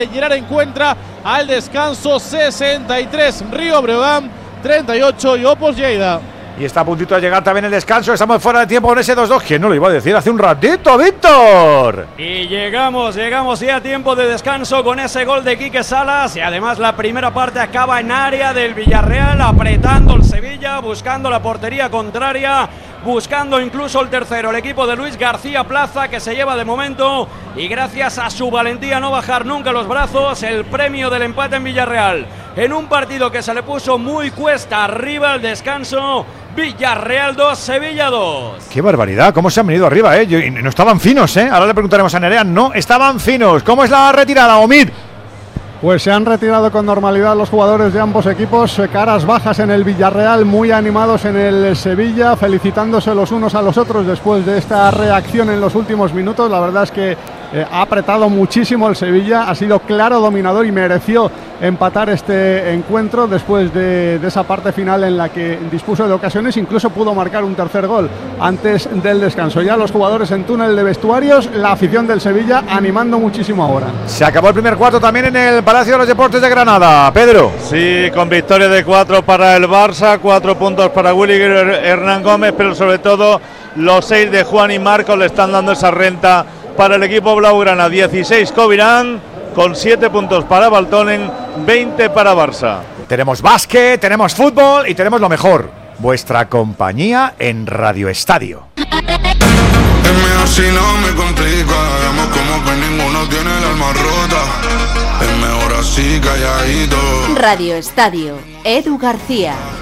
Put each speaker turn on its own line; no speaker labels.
Gerard encuentra al descanso 63, Río Breogán 38 y Opus Lleida.
Y está a puntito de llegar también el descanso. Estamos fuera de tiempo con ese 2-2. ¿Quién no lo iba a decir hace un ratito, Víctor?
Y llegamos ya a tiempo de descanso con ese gol de Quique Salas. Y además la primera parte acaba en área del Villarreal, apretando el Sevilla, buscando la portería contraria, buscando incluso el tercero. El equipo de Luis García Plaza, que se lleva de momento, y gracias a su valentía no bajar nunca los brazos, el premio del empate en Villarreal. En un partido que se le puso muy cuesta arriba al descanso. Villarreal 2, Sevilla 2.
¡Qué barbaridad! ¿Cómo se han venido arriba, Y no estaban finos, Ahora le preguntaremos a Nerea. No estaban finos. ¿Cómo es la retirada, Omid?
Pues se han retirado con normalidad los jugadores de ambos equipos, caras bajas en el Villarreal, muy animados en el Sevilla, felicitándose los unos a los otros después de esta reacción en los últimos minutos. La verdad es que ha apretado muchísimo el Sevilla, ha sido claro dominador y mereció empatar este encuentro después de esa parte final en la que dispuso de ocasiones, incluso pudo marcar un tercer gol antes del descanso. Ya los jugadores en túnel de vestuarios, la afición del Sevilla animando muchísimo ahora.
Se acabó el primer cuarto también en el Palacio de los Deportes de Granada, Pedro.
Sí, con victoria de 4 para el Barça, 4 puntos para Willy Hernán Gómez, pero sobre todo los 6 de Juan y Marcos le están dando esa renta para el equipo blaugrana. 16 Covirán, con 7 puntos para Baltonen, 20 para Barça.
Tenemos básquet, tenemos fútbol y tenemos lo mejor, vuestra compañía en Radio Estadio.
Es mejor si no me complica, vemos como que ninguno tiene el alma rota. Es mejor así calladito.
Radio Estadio, Edu García.